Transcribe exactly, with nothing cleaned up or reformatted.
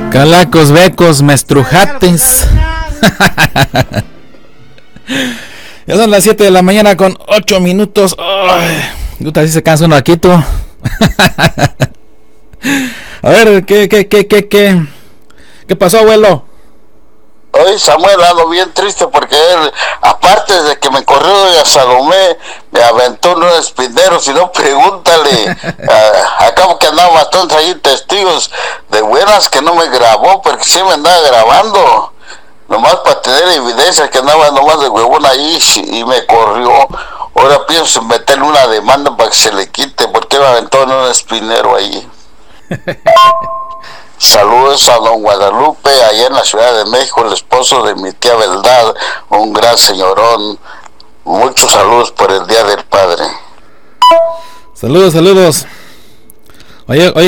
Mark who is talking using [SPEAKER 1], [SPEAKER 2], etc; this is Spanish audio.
[SPEAKER 1] Calacos, becos, mestrujates. Ya son las siete de la mañana con ocho minutos. Ay, puta, así se cansa uno aquí, tú. A ver, ¿qué, qué, qué, qué, qué? ¿Qué pasó, abuelo?
[SPEAKER 2] Hoy Samuel ando bien triste porque él, aparte de que me corrió de a Salomé, me aventó en un espinero. Si no, pregúntale. uh, acabo que andaba bastante ahí testigos de buenas que no me grabó, porque sí me andaba grabando. Nomás para tener evidencia que andaba nomás de huevón ahí y me corrió. Ahora pienso meterle una demanda para que se le quite, porque me aventó en un espinero ahí. Saludos a don Guadalupe, allá en la Ciudad de México, el esposo de mi tía Beldad, un gran señorón. Muchos saludos por el Día del Padre.
[SPEAKER 1] Saludos, saludos. Oye, oye.